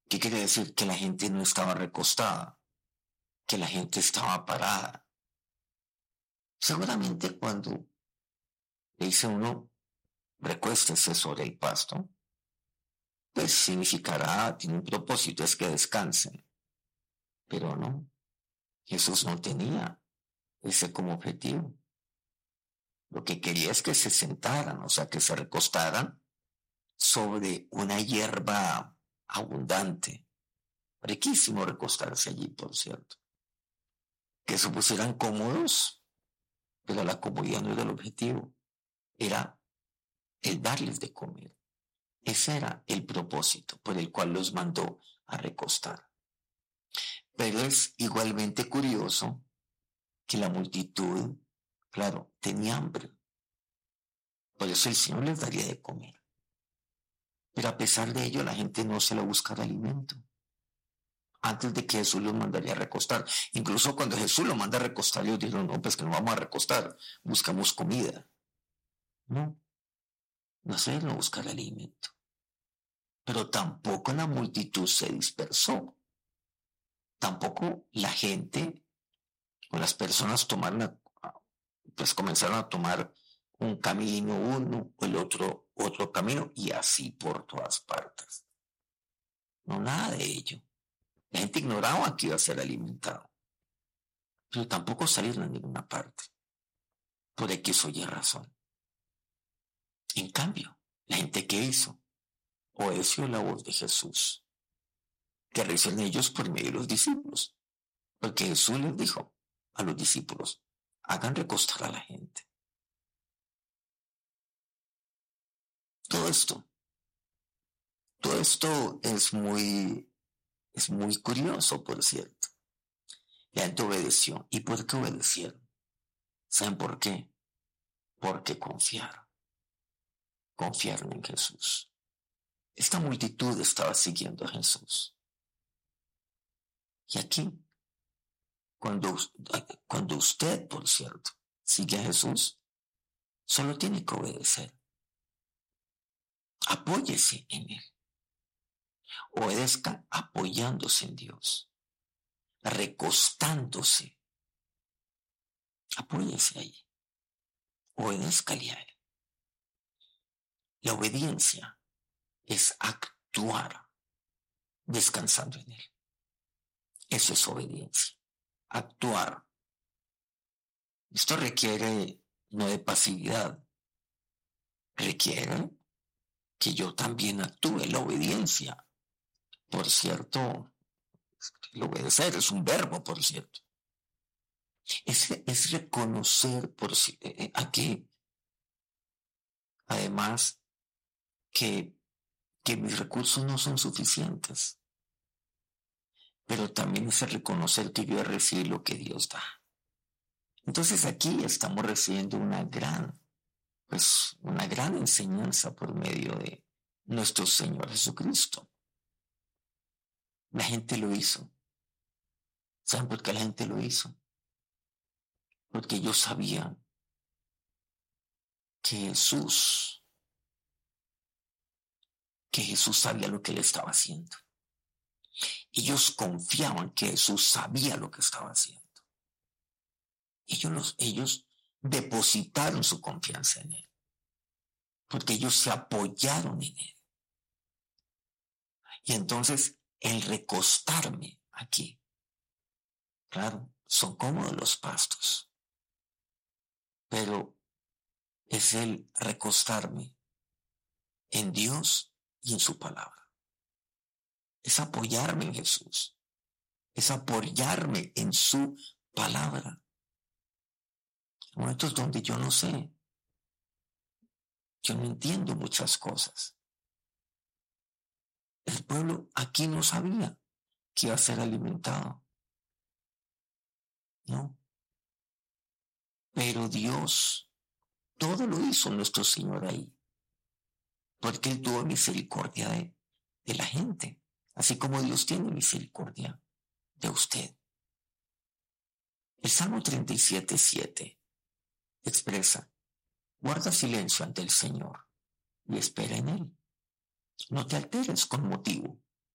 ¿Qué quiere decir? Que la gente no estaba recostada, que la gente estaba parada. Seguramente cuando le dice uno, recuéstese sobre el pasto, pues significará, tiene un propósito, es que descansen. Pero no, Jesús no tenía ese como objetivo. Lo que quería es que se sentaran, o sea, que se recostaran sobre una hierba abundante. Riquísimo recostarse allí, por cierto. Que se pusieran cómodos, pero la comodidad no era el objetivo, era el darles de comer. Ese era el propósito por el cual los mandó a recostar. Pero es igualmente curioso que la multitud, claro, tenía hambre. Por eso el Señor les daría de comer. Pero a pesar de ello, la gente no se le buscara alimento. Antes de que Jesús los mandaría a recostar. Incluso cuando Jesús los manda a recostar, ellos dijeron, no, pues que no vamos a recostar, buscamos comida. No, no se no buscar alimento. Pero tampoco la multitud se dispersó. Tampoco la gente o las personas tomaron, pues comenzaron a tomar un camino uno o el otro camino y así por todas partes. No, nada de ello. La gente ignoraba que iba a ser alimentado, pero tampoco salieron a ninguna parte, por X o Y razón. En cambio, la gente que hizo, obedeció la voz de Jesús, que reciben ellos por medio de los discípulos, porque Jesús les dijo a los discípulos, hagan recostar a la gente. Todo esto, todo esto es muy curioso, por cierto. La gente obedeció. ¿Y por qué obedecieron? ¿Saben por qué? Porque confiaron en Jesús. Esta multitud estaba siguiendo a Jesús. Y aquí, cuando usted, por cierto, sigue a Jesús, solo tiene que obedecer. Apóyese en Él. Obedezca apoyándose en Dios, recostándose. Apóyese ahí. Obedézcale a Él. La obediencia es actuar descansando en Él. Eso es obediencia. Actuar. Esto requiere no de pasividad, requiere que yo también actúe. La obediencia, por cierto, el obedecer es un verbo, por cierto. Es reconocer aquí, además, que mis recursos no son suficientes, pero también es reconocer que yo he recibido lo que Dios da. Entonces aquí estamos recibiendo una gran enseñanza por medio de nuestro Señor Jesucristo. La gente lo hizo. ¿Saben por qué la gente lo hizo? Porque ellos sabían que Jesús sabía lo que él estaba haciendo. Ellos confiaban que Jesús sabía lo que estaba haciendo. Ellos depositaron su confianza en él, porque ellos se apoyaron en él. Y entonces el recostarme aquí, claro, son cómodos los pastos, pero es el recostarme en Dios y en su palabra. Es apoyarme en Jesús, es apoyarme en su palabra. En momentos donde yo no sé, yo no entiendo muchas cosas. El pueblo aquí no sabía que iba a ser alimentado, ¿no? Pero Dios todo lo hizo nuestro Señor ahí, porque Él tuvo misericordia de la gente, así como Dios tiene misericordia de usted. El Salmo 37:7 expresa, guarda silencio ante el Señor y espera en Él. No te alteres con motivo